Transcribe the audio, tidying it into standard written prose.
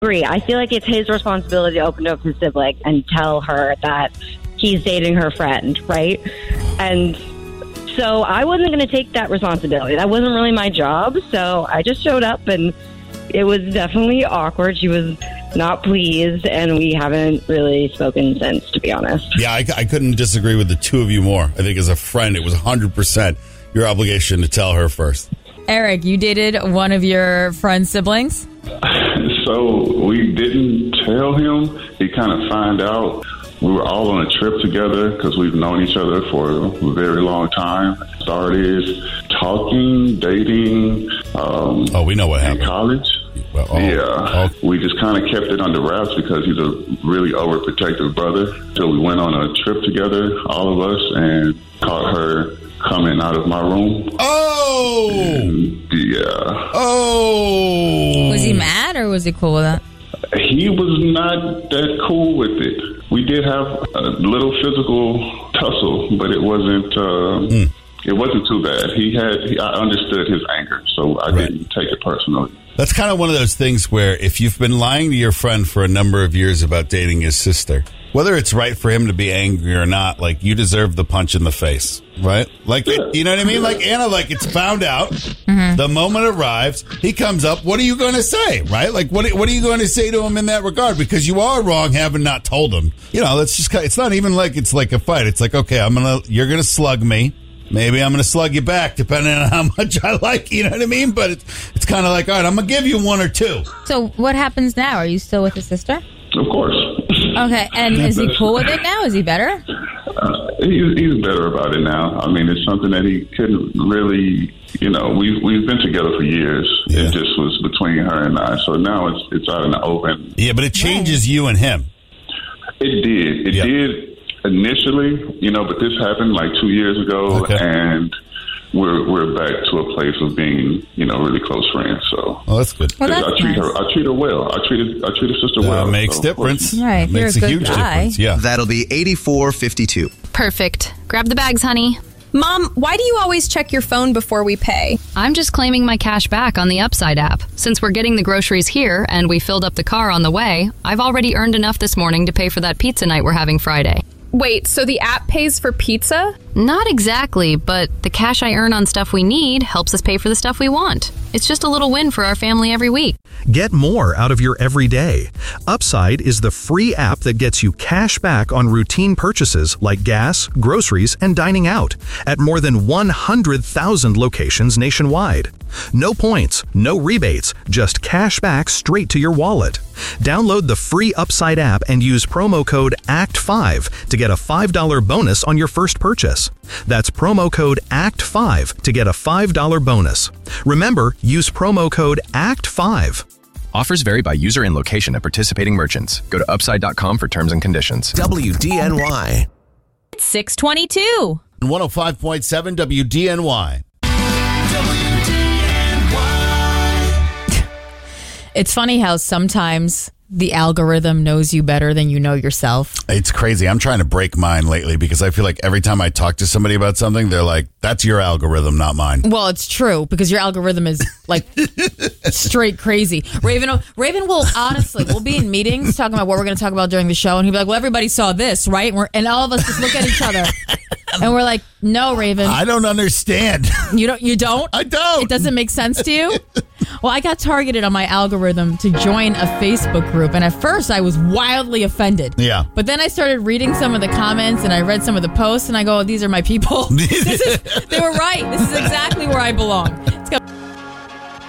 agree. I feel like it's his responsibility to open up to his sibling and tell her that he's dating her friend, right? And so I wasn't going to take that responsibility. That wasn't really my job. So I just showed up, and it was definitely awkward. She was not pleased, and we haven't really spoken since, to be honest. Yeah, I couldn't disagree with the two of you more. I think as a friend, it was 100% your obligation to tell her first. Eric, you dated one of your friend's siblings? So we didn't tell him. He kind of found out. We were all on a trip together because we've known each other for a very long time. Started talking, dating. We know what happened. In college. We just kind of kept it under wraps because he's a really overprotective brother. Till we went on a trip together, all of us, and caught her coming out of my room. Oh! And, yeah. Oh! Was he mad or was he cool with that? He was not that cool with it. We did have a little physical tussle, but it wasn't too bad. I understood his anger, so I didn't take it personally. That's kind of one of those things where if you've been lying to your friend for a number of years about dating his sister, whether it's right for him to be angry or not, like, you deserve the punch in the face, right? Like, you know what I mean? Like, Anna, like, it's found out. Mm-hmm. The moment arrives. He comes up. What are you going to say, right? Like, what are you going to say to him in that regard? Because you are wrong having not told him. You know, it's not even like it's like a fight. It's like, okay, you're going to slug me. Maybe I'm going to slug you back, depending on how much I like, you know what I mean? But it's kind of like, all right, I'm going to give you one or two. So what happens now? Are you still with his sister? Of course. Okay, and is he cool with it now? Is he better? He's better about it now. I mean, it's something that he couldn't really, we've been together for years. Yeah. It just was between her and I. So now it's out in the open. Yeah, but it changes you and him. It did. It did. Initially, but this happened like 2 years ago, and we're back to a place of being, really close friends. So, that's good. Well, that's I treat her well. I treat her sister well. That makes difference. Right, makes a huge difference. Yeah, that'll be $84.52. Perfect. Grab the bags, honey. Mom, why do you always check your phone before we pay? I'm just claiming my cash back on the Upside app. Since we're getting the groceries here and we filled up the car on the way, I've already earned enough this morning to pay for that pizza night we're having Friday. Wait, so the app pays for pizza? Not exactly, but the cash I earn on stuff we need helps us pay for the stuff we want. It's just a little win for our family every week. Get more out of your everyday. Upside is the free app that gets you cash back on routine purchases like gas, groceries, and dining out at more than 100,000 locations nationwide. No points, no rebates, just cash back straight to your wallet. Download the free Upside app and use promo code ACT5 to get a $5 bonus on your first purchase. That's promo code ACT5 to get a $5 bonus. Remember, use promo code ACT5. Offers vary by user and location at participating merchants. Go to upside.com for terms and conditions. WDNY. It's 622. 105.7 WDNY. It's funny how sometimes the algorithm knows you better than you know yourself. It's crazy. I'm trying to break mine lately because I feel like every time I talk to somebody about something, they're like, that's your algorithm, not mine. Well, it's true because your algorithm is like straight crazy. Raven will honestly, we'll be in meetings talking about what we're going to talk about during the show. And he'll be like, well, everybody saw this, right? And all of us just look at each other. And we're like, no, Raven. I don't understand. You don't? I don't. It doesn't make sense to you? Well, I got targeted on my algorithm to join a Facebook group. And at first, I was wildly offended. Yeah. But then I started reading some of the comments and I read some of the posts and I go, oh, these are my people. They were right. This is exactly where I belong.